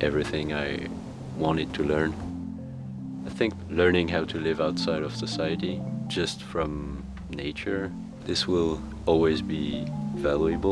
everything I wanted to learn. I think learning how to live outside of society, just from nature, this will always be valuable.